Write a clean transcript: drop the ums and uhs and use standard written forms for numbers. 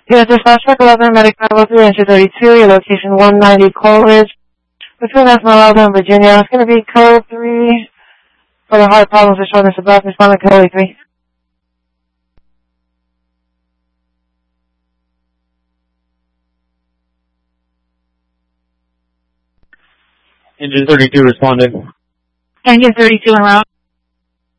Yes, this suspect 11 Medic 503 entry 32, your location 190 Coleridge, between Esmeralda and Virginia. It's going to be code 3 for the heart problems or shortness of breath. Respond to code 3. Engine 32 responding. Engine 32 en route.